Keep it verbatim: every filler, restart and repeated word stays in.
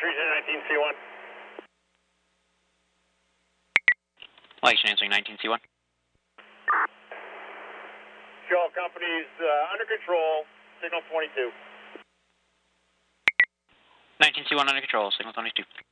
Region nineteen C one. Light answering nineteen C one. Show companies uh, under control, signal twenty-two. nineteen C one under control, signal twenty-two.